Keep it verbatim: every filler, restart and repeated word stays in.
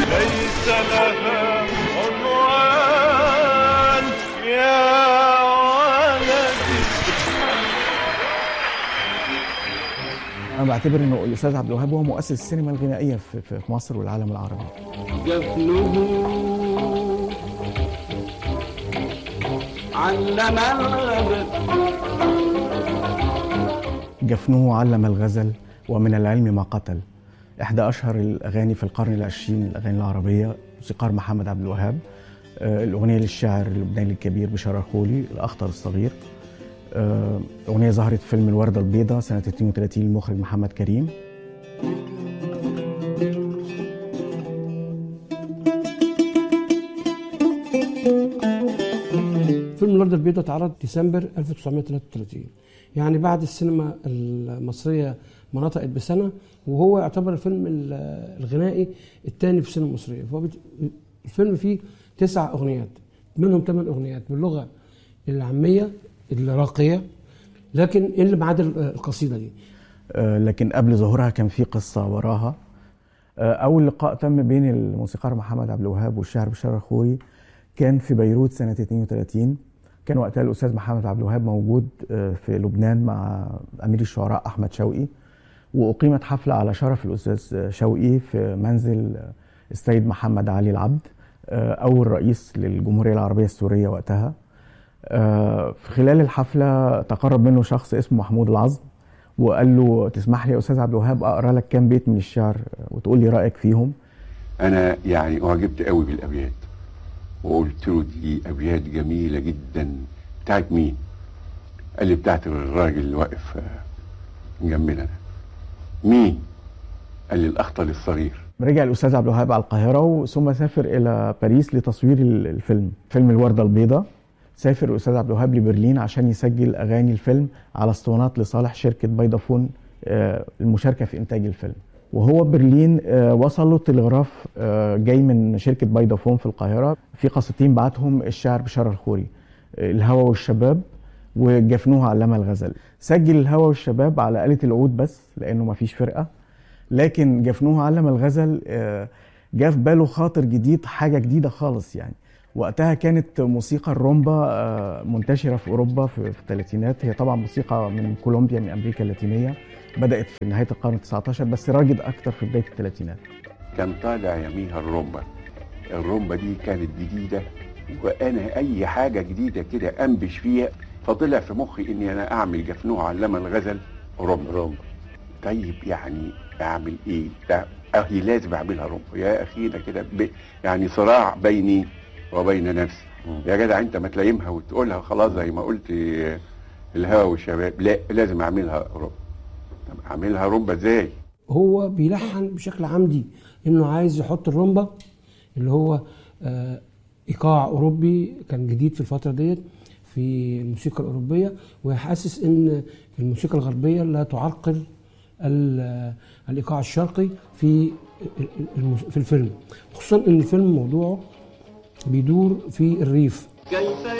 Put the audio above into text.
ليس لها عنوان يا ولدي. أنا بعتبر إنه الأستاذ عبد الوهاب هو مؤسس السينما الغنائية في في مصر والعالم العربي. جفنه علم الغزل جفنه علم الغزل ومن العلم ما قتل، إحدى أشهر الأغاني في القرن العشرين الأغاني العربية، موسيقار محمد عبد الوهاب. الأغنية للشاعر اللبناني الكبير بشار الخولي الأخطر الصغير. أغنية ظهرت في فيلم الوردة البيضاء سنة اثنين وثلاثين للمخرج محمد كريم. فيلم الوردة البيضاء اتعرض ديسمبر ألف وتسعمائة وثلاثة وثلاثين، يعني بعد السينما المصرية ما نطقت بسنة، وهو يعتبر الفيلم الغنائي الثاني في السينما المصرية. الفيلم فيه تسع أغنيات، منهم ثمان أغنيات باللغة العامية الراقية، لكن اللي بعد القصيدة دي. لكن قبل ظهورها كان في قصة وراها. أول لقاء تم بين الموسيقار محمد عبد الوهاب والشاعر بشار الخولي كان في بيروت سنة اثنين وثلاثين. كان وقتها الأستاذ محمد عبد الوهاب موجود في لبنان مع أمير الشعراء أحمد شوقي، وأقيمت حفلة على شرف الأستاذ شوقي في منزل السيد محمد علي العبد، أول رئيس للجمهورية العربية السورية وقتها. في خلال الحفلة تقرب منه شخص اسمه محمود العظم وقال له: تسمح لي يا أستاذ عبد الوهاب أقرأ لك كام بيت من الشعر وتقول لي رأيك فيهم؟ أنا يعني أعجبت قوي بالأبيات، وقلت له دي أبيات جميلة جدا. بتاعت مين؟ قال لي بتاعت الراجل اللي واقف جنبنا. مين؟ قال لي الأخطل الصغير. رجع الأستاذ عبد الوهاب على القاهرة ثم سافر إلى باريس لتصوير الفيلم، فيلم الوردة البيضاء. سافر الأستاذ عبد الوهاب لبرلين عشان يسجل أغاني الفيلم على اسطوانات لصالح شركة فودافون المشاركة في إنتاج الفيلم. وهو برلين وصل له تلغراف جاي من شركة فودافون في القاهرة في قصتين بعتهم الشاعر بشار الخولي، الهوى والشباب وجفنوه علم الغزل. سجل الهوى والشباب على آلة العود بس لأنه ما فيش فرقة، لكن جفنوه علم الغزل جاء في باله خاطر جديد، حاجة جديدة خالص. يعني وقتها كانت موسيقى الرومبا منتشرة في أوروبا في الثلاثينات. هي طبعا موسيقى من كولومبيا من أمريكا اللاتينية، بدأت في نهاية القرن التاسع عشر بس راجد أكتر في بداية الثلاثينات. كان طالع يميها الرومبا. الرومبا دي كانت جديدة، وأنا أي حاجة جديدة كده أنبش فيها، فطلع في مخي إني أنا أعمل جفنوه علم الغزل رومبا. رومبا طيب يعني أعمل إيه؟ أخي لازم أعملها رومبا يا أخينا كده، يعني صراع بيني وبين نفسي. يا جدع أنت ما تلايمها وتقولها خلاص زي ما قلت الهوى والشباب، لا لازم أعملها رومبا. طب أعملها رومبا إزاي؟ هو بيلحن بشكل عمدي إنه عايز يحط الرومبا اللي هو آه إيقاع أوروبي كان جديد في الفترة ديت في الموسيقى الأوروبية، ويحسس إن الموسيقى الغربية لا تعرقل الإيقاع الشرقي في في الفيلم، خصوصا إن الفيلم موضوعه بيدور في الريف.